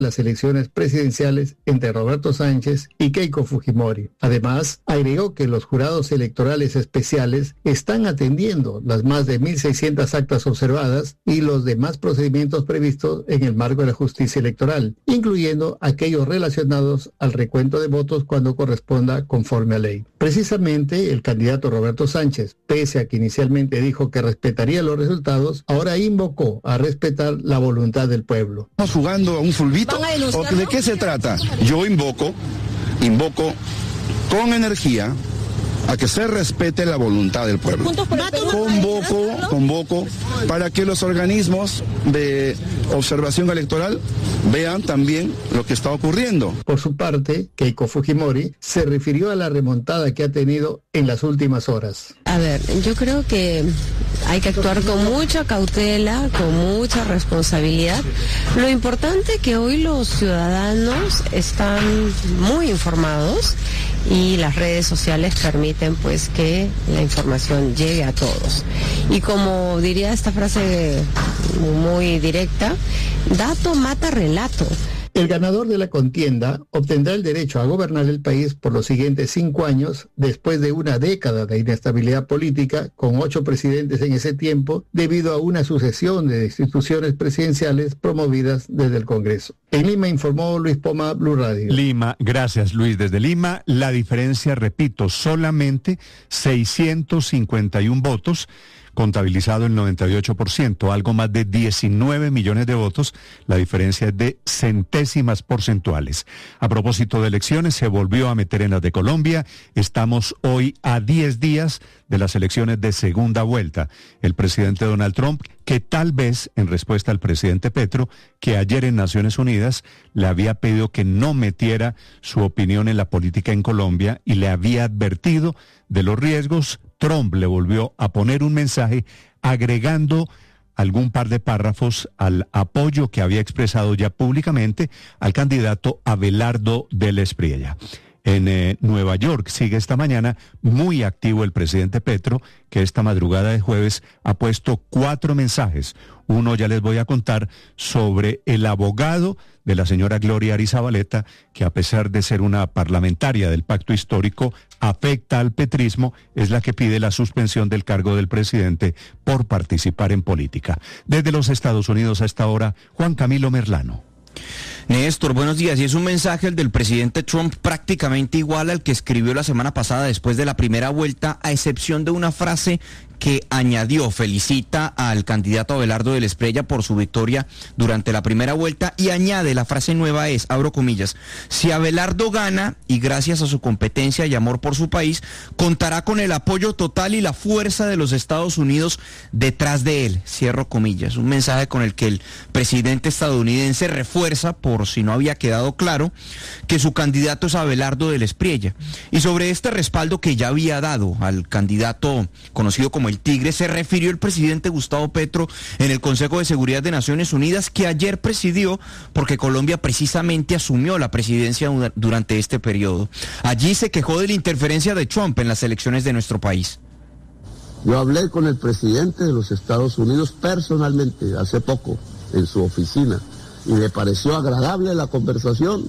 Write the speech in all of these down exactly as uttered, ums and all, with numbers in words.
las elecciones presidenciales entre Roberto Sánchez y Keiko Fujimori. Además, agregó que los jurados electorales especiales están atendiendo las más de mil seiscientas actas observadas y los demás procedimientos previstos en el marco de la justicia electoral, incluyendo aquellos relacionados al recuento de votos cuando corresponda conforme a ley. Precisamente, el candidato Roberto Sánchez, pese a que inicialmente dijo que respetaría los resultados, ahora invocó a respetar la voluntad del pueblo. ¿Estamos jugando a un fulbito? ¿O de qué se trata? Yo invoco, invoco con energía a que se respete la voluntad del pueblo. Convoco, convoco para que los organismos de observación electoral vean también lo que está ocurriendo. Por su parte, Keiko Fujimori se refirió a la remontada que ha tenido en las últimas horas. A ver, yo creo que hay que actuar con mucha cautela, con mucha responsabilidad. Lo importante es que hoy los ciudadanos están muy informados y las redes sociales permiten pues que la información llegue a todos. Y como diría esta frase muy directa, dato mata relato. El ganador de la contienda obtendrá el derecho a gobernar el país por los siguientes cinco años, después de una década de inestabilidad política, con ocho presidentes en ese tiempo, debido a una sucesión de instituciones presidenciales promovidas desde el Congreso. En Lima informó Luis Poma, Blue Radio. Lima, gracias Luis. Desde Lima, la diferencia, repito, solamente seiscientos cincuenta y uno votos, contabilizado el noventa y ocho por ciento, algo más de diecinueve millones de votos, la diferencia es de centésimas porcentuales. A propósito de elecciones, se volvió a meter en las de Colombia, estamos hoy a diez días de las elecciones de segunda vuelta. El presidente Donald Trump, que tal vez, en respuesta al presidente Petro, que ayer en Naciones Unidas le había pedido que no metiera su opinión en la política en Colombia y le había advertido de los riesgos, Trump le volvió a poner un mensaje agregando algún par de párrafos al apoyo que había expresado ya públicamente al candidato Abelardo del Espriella. En eh, Nueva York sigue esta mañana muy activo el presidente Petro, que esta madrugada de jueves ha puesto cuatro mensajes. Uno ya les voy a contar sobre el abogado de la señora Gloria Arizabaleta, que a pesar de ser una parlamentaria del pacto histórico, afecta al petrismo, es la que pide la suspensión del cargo del presidente por participar en política. Desde los Estados Unidos a esta hora, Juan Camilo Merlano. Néstor, buenos días. Y es un mensaje el del presidente Trump prácticamente igual al que escribió la semana pasada después de la primera vuelta, a excepción de una frase que añadió. Felicita al candidato Abelardo del Espriella por su victoria durante la primera vuelta y añade, la frase nueva es, abro comillas, si Abelardo gana y gracias a su competencia y amor por su país, contará con el apoyo total y la fuerza de los Estados Unidos detrás de él, cierro comillas. Un mensaje con el que el presidente estadounidense refuerza, por si no había quedado claro, que su candidato es Abelardo del Espriella. Y sobre este respaldo que ya había dado al candidato conocido como el Tigre, se refirió el presidente Gustavo Petro en el Consejo de Seguridad de Naciones Unidas, que ayer presidió porque Colombia precisamente asumió la presidencia durante este periodo. Allí se quejó de la interferencia de Trump en las elecciones de nuestro país. Yo hablé con el presidente de los Estados Unidos personalmente hace poco en su oficina y le pareció agradable la conversación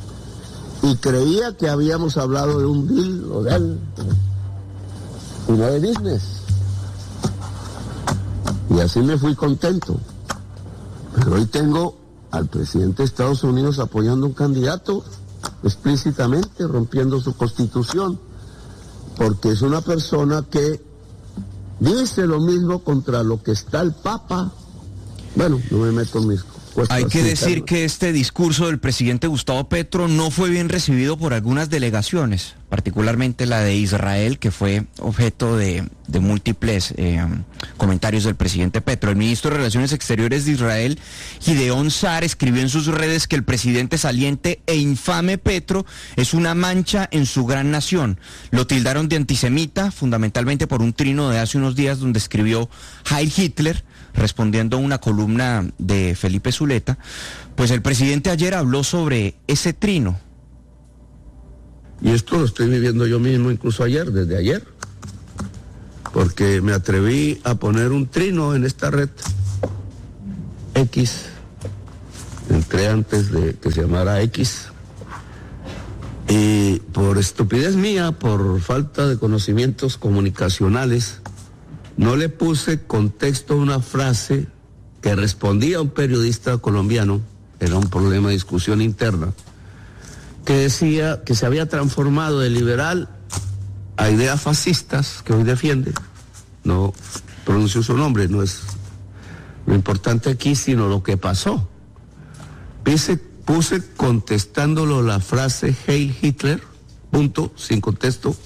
y creía que habíamos hablado de un deal o de él y no de business. Y así me fui contento. Pero hoy tengo al presidente de Estados Unidos apoyando a un candidato explícitamente, rompiendo su constitución, porque es una persona que dice lo mismo contra lo que está el Papa. Bueno, no me meto en mis cosas. Hay que decir que este discurso del presidente Gustavo Petro no fue bien recibido por algunas delegaciones, particularmente la de Israel, que fue objeto de, de múltiples eh, comentarios del presidente Petro. El ministro de Relaciones Exteriores de Israel, Gideon Sa'ar, escribió en sus redes que el presidente saliente e infame Petro es una mancha en su gran nación. Lo tildaron de antisemita, fundamentalmente por un trino de hace unos días donde escribió Heil Hitler, respondiendo a una columna de Felipe Zuleta. Pues el presidente ayer habló sobre ese trino. Y esto lo estoy viviendo yo mismo incluso ayer, desde ayer, porque me atreví a poner un trino en esta red X entré antes de que se llamara X, y por estupidez mía, por falta de conocimientos comunicacionales, no le puse contexto a una frase que respondía a un periodista colombiano, era un problema de discusión interna, que decía que se había transformado de liberal a ideas fascistas que hoy defiende. No pronuncio su nombre, no es lo importante aquí, sino lo que pasó. Puse, puse contestándolo la frase Heil Hitler, punto, sin contexto.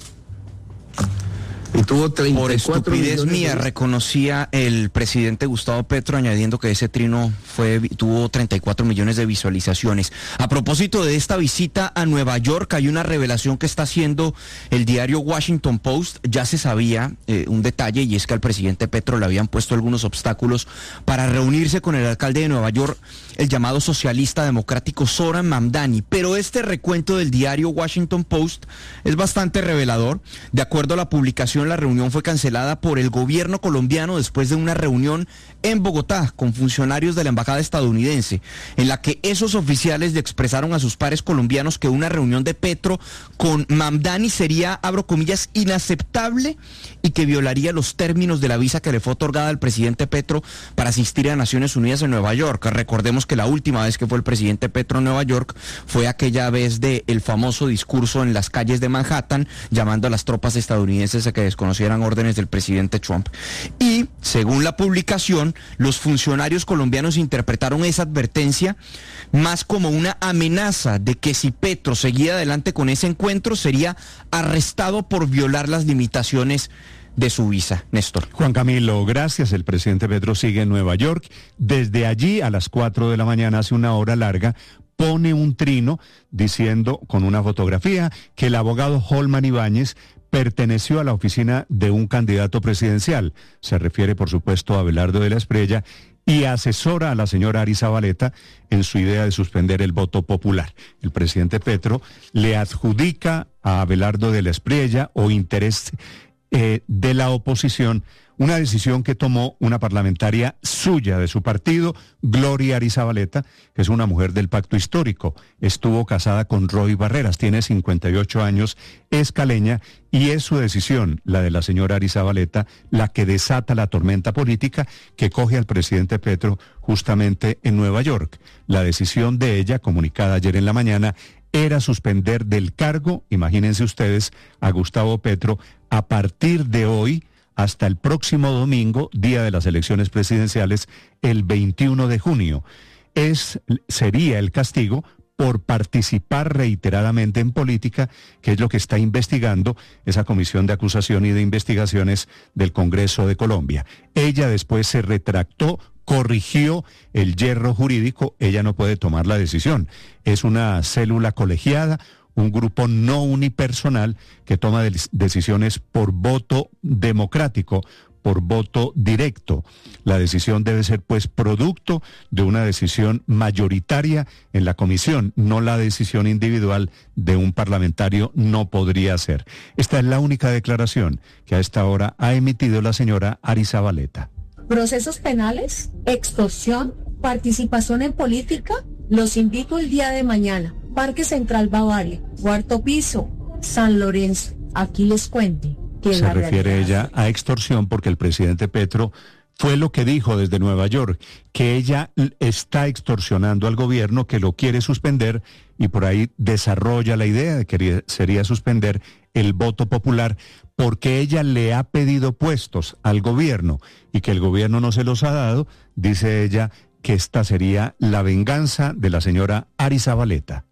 Y tuvo treinta y cuatro Por estupidez mía, de... reconocía el presidente Gustavo Petro, añadiendo que ese trino fue, tuvo treinta y cuatro millones de visualizaciones. A propósito de esta visita a Nueva York, hay una revelación que está haciendo el diario Washington Post. Ya se sabía eh, un detalle, y es que al presidente Petro le habían puesto algunos obstáculos para reunirse con el alcalde de Nueva York, el llamado socialista democrático Zoran Mamdani. Pero este recuento del diario Washington Post es bastante revelador. De acuerdo a la publicación, la reunión fue cancelada por el gobierno colombiano después de una reunión en Bogotá con funcionarios de la embajada estadounidense, en la que esos oficiales le expresaron a sus pares colombianos que una reunión de Petro con Mamdani sería, abro comillas, inaceptable y que violaría los términos de la visa que le fue otorgada al presidente Petro para asistir a Naciones Unidas en Nueva York. Recordemos que la última vez que fue el presidente Petro en Nueva York fue aquella vez del famoso discurso en las calles de Manhattan, llamando a las tropas estadounidenses a que desconocieran órdenes del presidente Trump. Y, según la publicación, los funcionarios colombianos interpretaron esa advertencia más como una amenaza de que si Petro seguía adelante con ese encuentro, sería arrestado por violar las limitaciones de su visa. Néstor. Juan Camilo, gracias. El presidente Petro sigue en Nueva York. Desde allí, a las cuatro de la mañana, hace una hora larga, pone un trino diciendo, con una fotografía, que el abogado Holman Ibáñez perteneció a la oficina de un candidato presidencial. Se refiere, por supuesto, a Abelardo de la Espriella, y asesora a la señora Ari Zabaleta en su idea de suspender el voto popular. El presidente Petro le adjudica a Abelardo de la Espriella o interés eh, de la oposición una decisión que tomó una parlamentaria suya de su partido, Gloria Ari Zabaleta, que es una mujer del pacto histórico. Estuvo casada con Roy Barreras, tiene cincuenta y ocho años, es caleña, y es su decisión, la de la señora Ari Zabaleta, la que desata la tormenta política que coge al presidente Petro justamente en Nueva York. La decisión de ella, comunicada ayer en la mañana, era suspender del cargo, imagínense ustedes, a Gustavo Petro a partir de hoy, hasta el próximo domingo, día de las elecciones presidenciales, el veintiuno de junio. Es, sería el castigo por participar reiteradamente en política, que es lo que está investigando esa comisión de acusación y de investigaciones del Congreso de Colombia. Ella después se retractó, corrigió el yerro jurídico, ella no puede tomar la decisión. Es una célula colegiada, un grupo no unipersonal que toma decisiones por voto democrático, por voto directo. La decisión debe ser pues producto de una decisión mayoritaria en la comisión, no la decisión individual de un parlamentario no podría ser. Esta es la única declaración que a esta hora ha emitido la señora Ari Zabaleta. Procesos penales, extorsión, participación en política, los invito el día de mañana. Parque Central Bavaria, cuarto piso, San Lorenzo. Aquí les cuente que se refiere ella a extorsión porque el presidente Petro fue lo que dijo desde Nueva York, que ella está extorsionando al gobierno, que lo quiere suspender, y por ahí desarrolla la idea de que sería suspender el voto popular porque ella le ha pedido puestos al gobierno y que el gobierno no se los ha dado. Dice ella que esta sería la venganza de la señora Ari Zabaleta.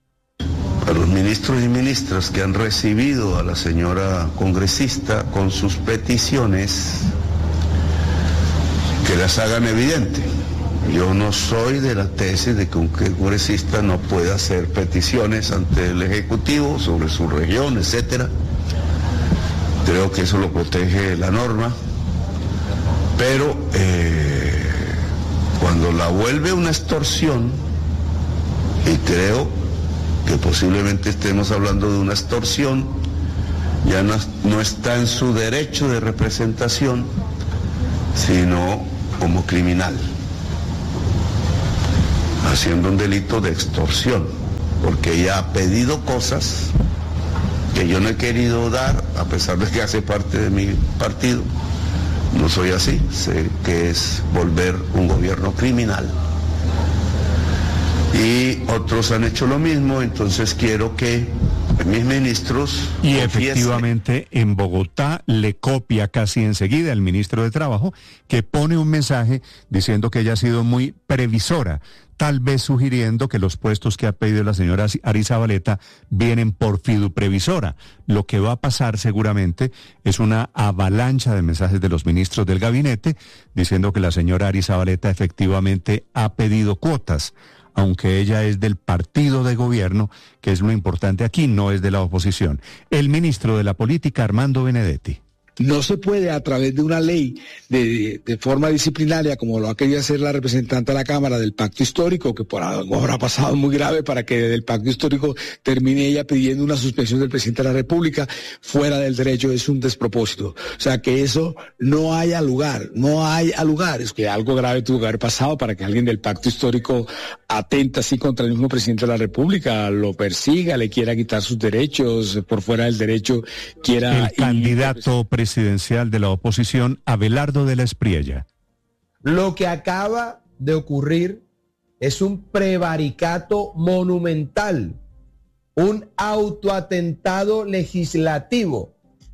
A los ministros y ministras que han recibido a la señora congresista con sus peticiones, que las hagan evidente. Yo no soy de la tesis de que un congresista no pueda hacer peticiones ante el Ejecutivo sobre su región, etcétera. Creo que eso lo protege la norma, pero eh, cuando la vuelve una extorsión, y creo que posiblemente estemos hablando de una extorsión, ya no, no está en su derecho de representación, sino como criminal. haciendo un delito de extorsión, porque ella ha pedido cosas que yo no he querido dar, a pesar de que hace parte de mi partido. No soy así, sé que es volver un gobierno criminal. Y otros han hecho lo mismo, entonces quiero que mis ministros... Y efectivamente en Bogotá le copia casi enseguida el ministro de Trabajo, que pone un mensaje diciendo que ella ha sido muy previsora, tal vez sugiriendo que los puestos que ha pedido la señora Arizabaleta vienen por fiduprevisora. Lo que va a pasar seguramente es una avalancha de mensajes de los ministros del gabinete diciendo que la señora Arizabaleta efectivamente ha pedido cuotas, aunque ella es del partido de gobierno, que es lo importante aquí, no es de la oposición. El ministro de la Política, Armando Benedetti. No se puede a través de una ley de, de forma disciplinaria, como lo ha querido hacer la representante de la Cámara del Pacto Histórico, que por ahora ha pasado muy grave para que del Pacto Histórico termine ella pidiendo una suspensión del presidente de la República fuera del derecho. Es un despropósito. O sea, que eso no haya lugar, no hay lugar. Es que algo grave tuvo que haber pasado para que alguien del Pacto Histórico atenta así contra el mismo presidente de la República, lo persiga, le quiera quitar sus derechos, por fuera del derecho quiera... El candidato presidencial presidencial de la oposición, Abelardo de la Espriella. Lo que acaba de ocurrir es un prevaricato monumental, un autoatentado legislativo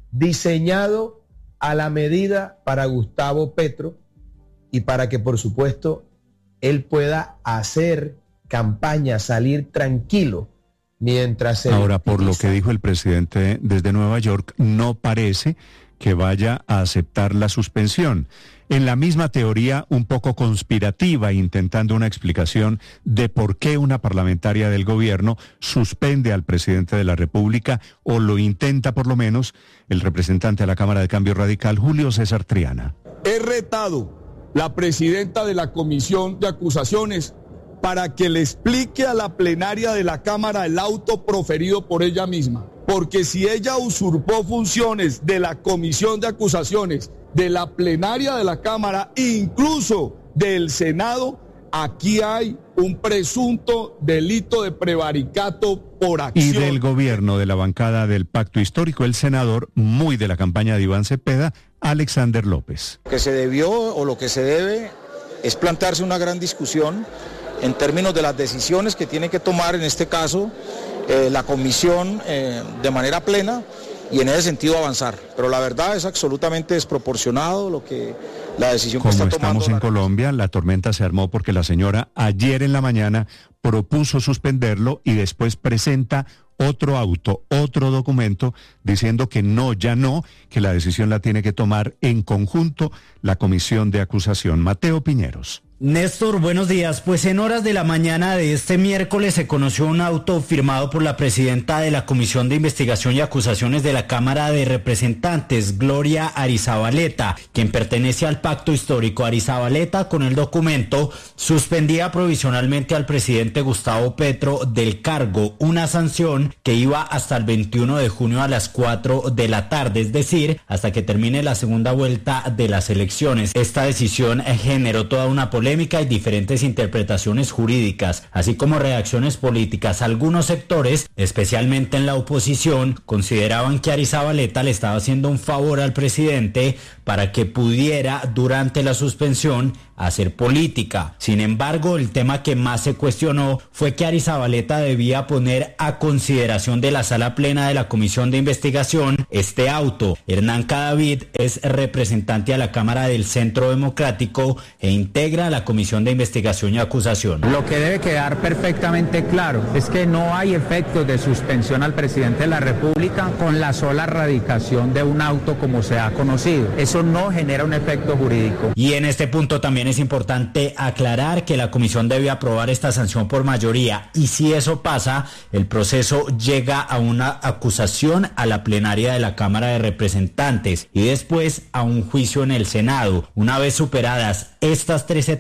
diseñado a la medida para Gustavo Petro y para que, por supuesto, él pueda hacer campaña, salir tranquilo mientras se... Ahora, por lo que dijo el presidente desde Nueva York, no parece que vaya a aceptar la suspensión. En la misma teoría, un poco conspirativa, intentando una explicación de por qué una parlamentaria del gobierno suspende al presidente de la República, o lo intenta por lo menos, el representante de la Cámara de Cambio Radical, Julio César Triana. He retado la presidenta de la Comisión de Acusaciones para que le explique a la plenaria de la Cámara el auto proferido por ella misma. Porque si ella usurpó funciones de la Comisión de Acusaciones, de la plenaria de la Cámara, incluso del Senado, aquí hay un presunto delito de prevaricato por acción. Y del gobierno, de la bancada del Pacto Histórico, el senador, muy de la campaña de Iván Cepeda, Alexander López. Lo que se debió o lo que se debe es plantearse una gran discusión en términos de las decisiones que tiene que tomar, en este caso, eh, la comisión eh, de manera plena, y en ese sentido avanzar. Pero la verdad es absolutamente desproporcionado lo que la decisión que está tomando. Como estamos en Colombia, la tormenta se armó porque la señora ayer en la mañana propuso suspenderlo y después presenta otro auto, otro documento, diciendo que no, ya no, que la decisión la tiene que tomar en conjunto la comisión de acusación. Mateo Piñeros. Néstor, buenos días. Pues en horas de la mañana de este miércoles se conoció un auto firmado por la presidenta de la Comisión de Investigación y Acusaciones de la Cámara de Representantes, Gloria Arizabaleta, quien pertenece al Pacto Histórico. Arizabaleta, con el documento, suspendía provisionalmente al presidente Gustavo Petro del cargo, una sanción que iba hasta el veintiuno de junio a las cuatro de la tarde, es decir, hasta que termine la segunda vuelta de las elecciones. Esta decisión generó toda una polémica y diferentes interpretaciones jurídicas, así como reacciones políticas. Algunos sectores, especialmente en la oposición, consideraban que Arizabaleta le estaba haciendo un favor al presidente para que pudiera, durante la suspensión, hacer política. Sin embargo, el tema que más se cuestionó fue que Arizabaleta debía poner a consideración de la sala plena de la Comisión de Investigación este auto. Hernán Cadavid es representante a la Cámara del Centro Democrático e integra la Comisión de Investigación y Acusación. Lo que debe quedar perfectamente claro es que no hay efectos de suspensión al presidente de la República con la sola radicación de un auto como se ha conocido. Eso no genera un efecto jurídico. Y en este punto también es importante aclarar que la comisión debe aprobar esta sanción por mayoría, y si eso pasa, el proceso llega a una acusación a la plenaria de la Cámara de Representantes y después a un juicio en el Senado. Una vez superadas estas tres etapas,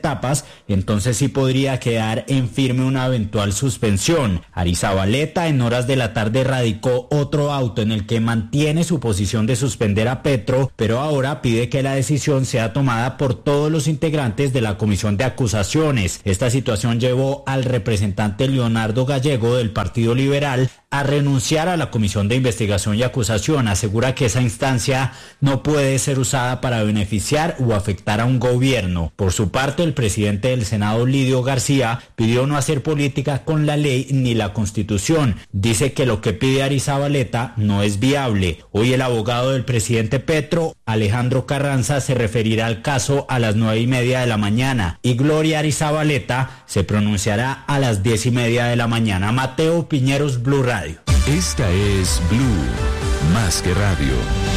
etapas, entonces sí podría quedar en firme una eventual suspensión. Arizabaleta en horas de la tarde radicó otro auto en el que mantiene su posición de suspender a Petro, pero ahora pide que la decisión sea tomada por todos los integrantes de la comisión de acusaciones. Esta situación llevó al representante Leonardo Gallego del Partido Liberal a renunciar a la comisión de investigación y acusación. Asegura que esa instancia no puede ser usada para beneficiar o afectar a un gobierno. Por su parte, el presidente del Senado, Lidio García, pidió no hacer política con la ley ni la Constitución. Dice que lo que pide Arizabaleta no es viable. Hoy el abogado del presidente Petro, Alejandro Carranza, se referirá al caso a las nueve y media de la mañana y Gloria Arizabaleta se pronunciará a las diez y media de la mañana. Mateo Piñeros, Blue Radio. Esta es Blue, más que radio.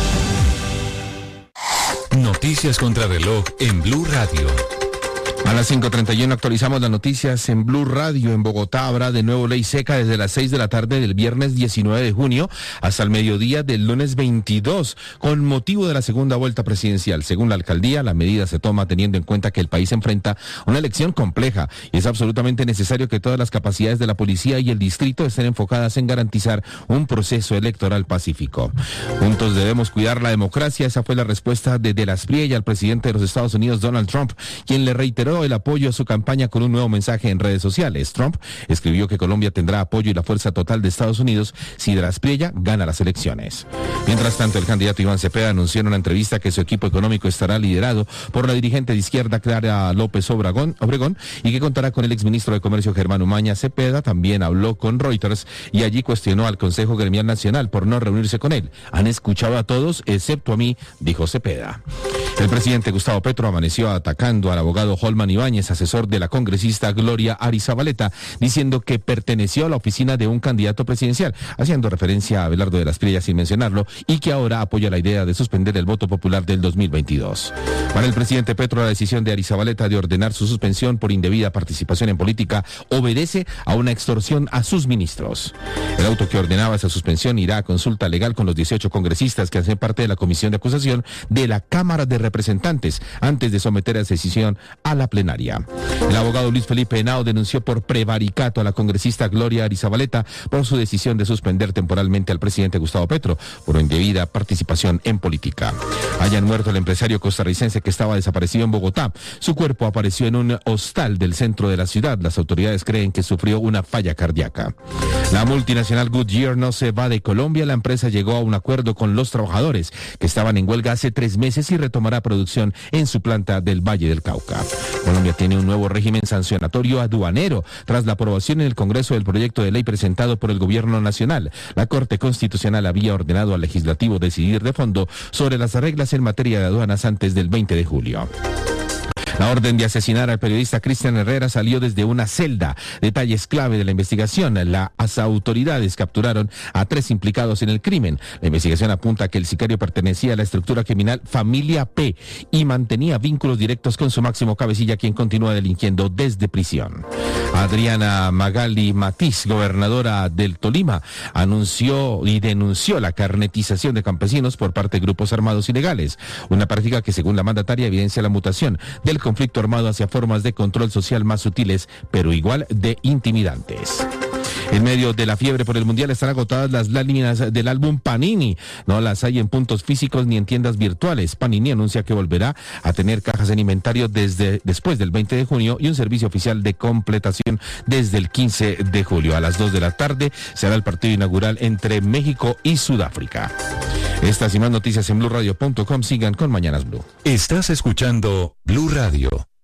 Noticias contra reloj en Blue Radio. A las cinco treinta y uno actualizamos las noticias en Blue Radio. En Bogotá habrá de nuevo ley seca desde las seis de la tarde del viernes diecinueve de junio hasta el mediodía del lunes veintidós, con motivo de la segunda vuelta presidencial. Según la alcaldía, la medida se toma teniendo en cuenta que el país enfrenta una elección compleja y es absolutamente necesario que todas las capacidades de la policía y el distrito estén enfocadas en garantizar un proceso electoral pacífico. Juntos debemos cuidar la democracia. Esa fue la respuesta de De la Espriella al presidente de los Estados Unidos, Donald Trump, quien le reiteró el apoyo a su campaña con un nuevo mensaje en redes sociales. Trump escribió que Colombia tendrá apoyo y la fuerza total de Estados Unidos si De la Espriella gana las elecciones. Mientras tanto, el candidato Iván Cepeda anunció en una entrevista que su equipo económico estará liderado por la dirigente de izquierda Clara López Obregón, Obregón y que contará con el exministro de Comercio Germán Umaña. Cepeda también habló con Reuters y allí cuestionó al Consejo Gremial Nacional por no reunirse con él. Han escuchado a todos excepto a mí, dijo Cepeda. El presidente Gustavo Petro amaneció atacando al abogado Holman Ibáñez, asesor de la congresista Gloria Arizabaleta, diciendo que perteneció a la oficina de un candidato presidencial, haciendo referencia a Abelardo de la Espriella sin mencionarlo, y que ahora apoya la idea de suspender el voto popular del dos mil veintidós. Para el presidente Petro, la decisión de Arizabaleta de ordenar su suspensión por indebida participación en política obedece a una extorsión a sus ministros. El auto que ordenaba esa suspensión irá a consulta legal con los dieciocho congresistas que hacen parte de la comisión de acusación de la Cámara de Representantes antes de someter esa decisión a la plenaria. El abogado Luis Felipe Henao denunció por prevaricato a la congresista Gloria Arizabaleta por su decisión de suspender temporalmente al presidente Gustavo Petro por indebida participación en política. Hayan muerto el empresario costarricense que estaba desaparecido en Bogotá. Su cuerpo apareció en un hostal del centro de la ciudad. Las autoridades creen que sufrió una falla cardíaca. La multinacional Goodyear no se va de Colombia. La empresa llegó a un acuerdo con los trabajadores que estaban en huelga hace tres meses y retomará producción en su planta del Valle del Cauca. Colombia tiene un nuevo régimen sancionatorio aduanero tras la aprobación en el Congreso del proyecto de ley presentado por el Gobierno Nacional. La Corte Constitucional había ordenado al Legislativo decidir de fondo sobre las reglas en materia de aduanas antes del veinte de julio. La orden de asesinar al periodista Cristian Herrera salió desde una celda. Detalles clave de la investigación. Las autoridades capturaron a tres implicados en el crimen. La investigación apunta a que el sicario pertenecía a la estructura criminal Familia P y mantenía vínculos directos con su máximo cabecilla, quien continúa delinquiendo desde prisión. Adriana Magali Matiz, gobernadora del Tolima, anunció y denunció la carnetización de campesinos por parte de grupos armados ilegales. Una práctica que, según la mandataria, evidencia la mutación del conflicto armado hacia formas de control social más sutiles, pero igual de intimidantes. En medio de la fiebre por el Mundial están agotadas las láminas del álbum Panini. No las hay en puntos físicos ni en tiendas virtuales. Panini anuncia que volverá a tener cajas en inventario desde después del veinte de junio y un servicio oficial de completación desde el quince de julio. A las dos de la tarde será el partido inaugural entre México y Sudáfrica. Estas y más noticias en blue radio punto com. Sigan con Mañanas Blue. Estás escuchando Blue Radio.